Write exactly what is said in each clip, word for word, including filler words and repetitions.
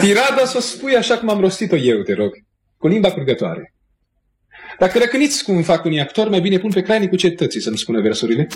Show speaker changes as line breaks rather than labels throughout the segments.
Tirada să o spui așa cum am rostit-o eu, te rog, cu limba curgătoare. Dacă răcâniți cum fac unii actori, mai bine pun pe crainicul cetății să nu spună versurile.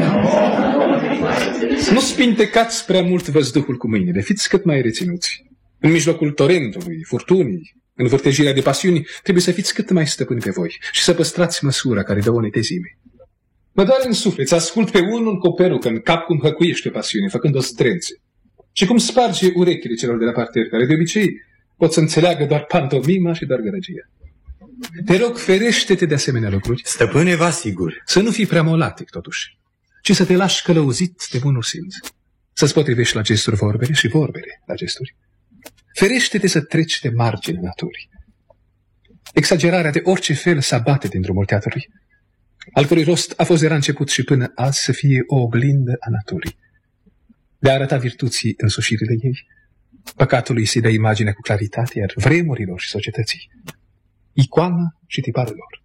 Nu spintecați prea mult văzduhul cu mâinile, fiți cât mai reținuți. În mijlocul torentului, furtunii, în vârtejirea de pasiuni, trebuie să fiți cât mai stăpâni pe voi și să păstrați măsura care dă o netezime. Mă doare în suflet să ascult pe unul cu o perucă în cap cum hăcuiește pasiune, făcând o strențe. Și cum sparge urechile celor de la parter, care de obicei pot să înțeleagă doar pantomima și doar gărăgia. Te rog, ferește-te de asemenea lucruri.
Stăpâne, vă asigur.
Să nu fii prea molatic, totuși, ci să te lași călăuzit de bunul simț. Să-ți potrivești la gesturi vorbele și vorbele la gesturi. Ferește-te să treci de marginea naturii. Exagerarea de orice fel să abate din drumul teatrului, al cărui rost a fost de la început și până azi să fie o oglindă a naturii, de a arăta virtuții însușirile ei, păcatului să-i dă imaginea cu claritate, iar vremurilor și societății, icoana și tiparul lor.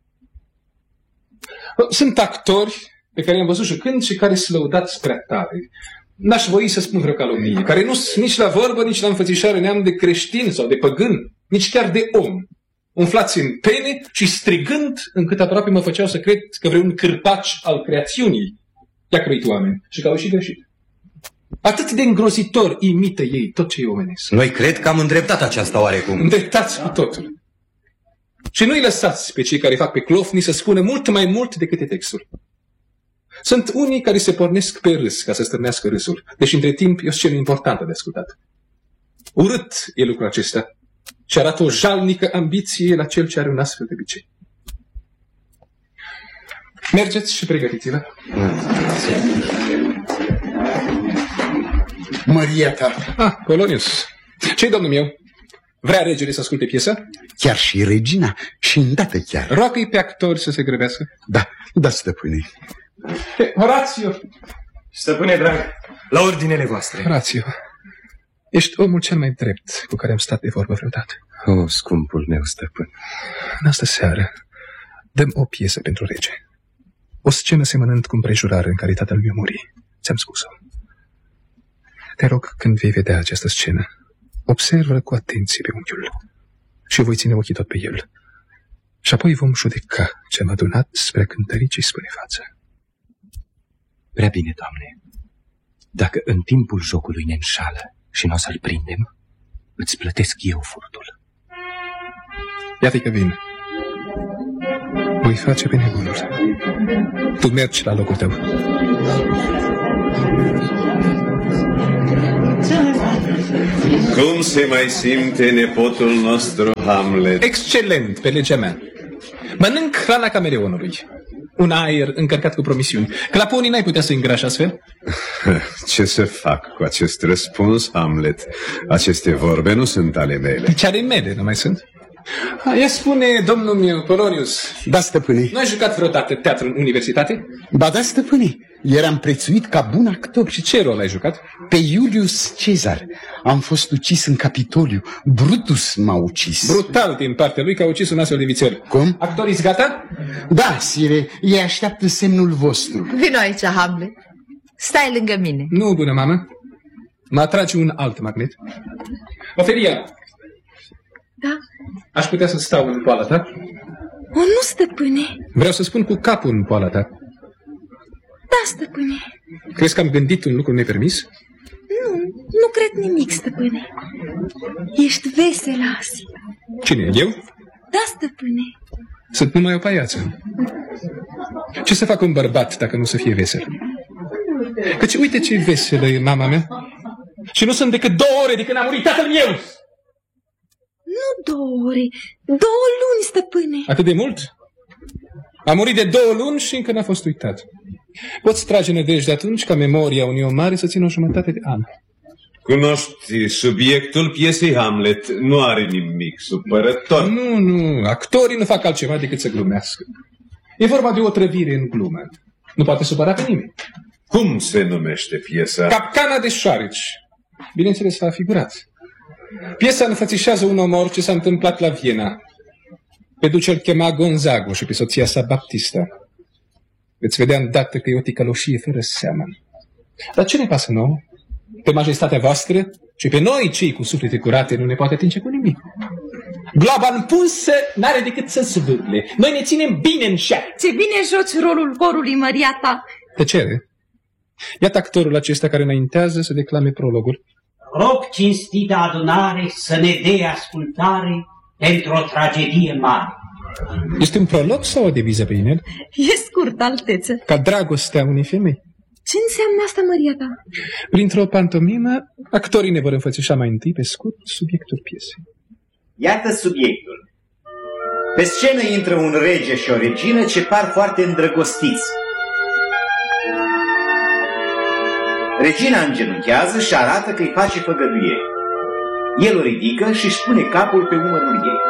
Sunt actori pe care i-am văzut jucând și care sunt lăudați prea tare. N-aș voi să spun vreo calomnie, care nu sunt nici la vorbă, nici la înfățișare neam de creștin sau de păgân, nici chiar de om, umflați în pene și strigând încât aproape mă făceau să cred că vreun cârpaci al creațiunii i-a crăit oameni și că au și greșit. Atât de îngrozitor imită ei tot ce e omenesc.
Noi cred că am îndreptat aceasta oarecum.
Îndreptați cu totul. Și nu-i lăsați pe cei care fac pe clofni să spună mult mai mult decât e textul. Sunt unii care se pornesc pe râs ca să stârnească râsul, deși între timp e o scenă importantă de ascultat. Urât e lucrul acesta și arată o jalnică ambiție la cel ce are un astfel de obicei. Mergeți și pregătiți-vă.
Măria ta.
Ah, Polonius. Ce-i, domnul meu? Vrea regele să asculte piesa?
Chiar și regina și îndată chiar.
Roagă-i pe actori să se grăbească.
Da, da, stăpâne.
Hey, Horațiu!
Stăpâne drag, la ordinele voastre.
Horațiu, ești omul cel mai drept cu care am stat de vorbă vreodată.
O, oh, scumpul meu stăpân.
În astă seară dăm o piesă pentru rege. O scenă semănând cu împrejurare în care tatăl meu muri. Ți-am spus-o. Te rog, când vei vedea această scenă, observă cu atenție pe unchiul și voi ține ochii tot pe el. Și apoi vom judeca ce am adunat spre cântării ce-i spune față.
Prea bine, Doamne. Dacă în timpul jocului ne înșală și nu o să-l prindem, îți plătesc eu furtul.
Iată că vin. Voi face pe nebunul. Tu mergi la locul tău.
Cum se mai simte nepotul nostru Hamlet?
Excelent, pe legea mea. Mănânc hrana cameleonului. Un aer încărcat cu promisiuni. Claponii n-ai putea să îngrași astfel?
Ce să fac cu acest răspuns, Hamlet? Aceste vorbe nu sunt ale mele.
Ce ale mele nu mai sunt? Ia spune, domnul meu, Polonius.
Da, stăpâne.
Nu ai jucat vreodată teatru în universitate?
Ba da, stăpâne. Eram prețuit ca bun actor.
Și ce rol ai jucat?
Pe Iulius Cezar. Am fost ucis în Capitoliu. Brutus m-a ucis.
Brutal din partea lui că a ucis un astfel de vițel.
Cum?
Actorii-s gata?
Da, sire. Ei așteaptă semnul vostru.
Vino aici, Hamlet. Stai lângă mine.
Nu, bună mamă. Mă atrage un alt magnet. Ofelia.
Da?
Aș putea să stau în poala ta?
O, nu, stăpâne.
Vreau să spun cu capul în poala ta.
Da, stăpâne.
Crezi că am gândit un lucru nepermis?
Nu, nu cred nimic, stăpâne. Ești veselă azi.
Cine, eu?
Da, stăpâne.
Sunt numai o paiață. Ce să fac un bărbat dacă nu să fie vesel? Căci uite ce veselă e mama mea. Și nu sunt decât două ore de când a murit tatăl meu.
Nu două ore, două luni, stăpâne.
Atât de mult? A murit de două luni și încă n-a fost uitat. Poți trage nădejde atunci ca memoria unui om mare să țină o jumătate de an.
Cunoști subiectul piesei Hamlet. Nu are nimic supărător.
Nu, nu, actorii nu fac altceva decât să glumească. E vorba de o trăvire în glumă. Nu poate supăra pe nimeni.
Cum se numește piesa?
Capcana de șoareci. Bineînțeles, s-a figurat. Piesa înfățișează un omor ce s-a întâmplat la Viena. Pe duce îl chema Gonzago și pe soția sa Baptista. Veți vedea îndată că e o ticăloșie fără seamă. Dar ce ne pasă nouă? Pe majestatea voastră Și pe noi, cei cu suflete curate, nu ne poate atinge cu nimic. Gloaba împunsă n-are decât să zvârle. Noi ne ținem bine în șa.
Ce bine joci rolul corului, Maria ta.
Tăcere. Iată actorul acesta care înaintează să declame prologul.
Rog cinstită adunare să ne dea ascultare pentru o tragedie mare.
Este un prolog sau o deviză pe inel?
E scurt, alteță.
Ca dragostea unei femei.
Ce înseamnă asta, Maria ta?
Printr-o pantomimă, actorii ne vor înfățișa mai întâi pe scurt subiectul piesei.
Iată subiectul. Pe scenă intră un rege și o regină ce par foarte îndrăgostiți. Regina îngenunchează și arată că îi face făgăduieri. El o ridică și își pune capul pe umărul ei.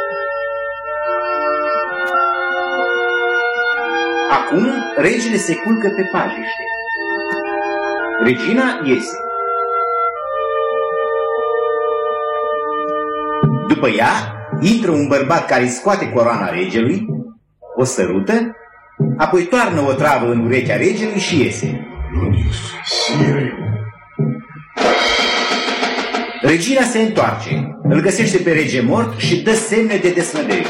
Acum regele se culcă pe pajiște. Regina iese. După ea intră un bărbat care îi scoate coroana regelui, o sărută, apoi toarnă o travă în urechea regelui și iese. Regina se întoarce, îl găsește pe rege mort și dă semne de desnădejde.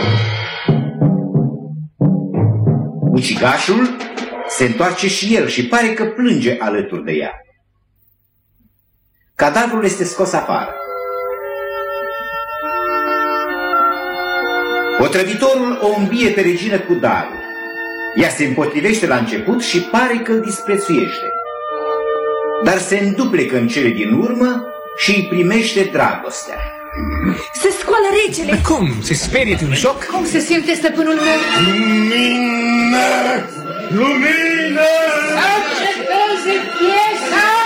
Ucigașul se întoarce și el și pare că plânge alături de ea. Cadavrul este scos afară. Otrăvitorul o îmbie pe regină cu darul. Ea se împotrivește la început și pare că îl disprețuiește. Dar se înduplecă în cele din urmă și îi primește dragostea.
Se scoală regele.
Cum? Se sperie de un joc?
Cum se simte stăpânul meu?
Lumină! Lumină!
Să înceteze piesa!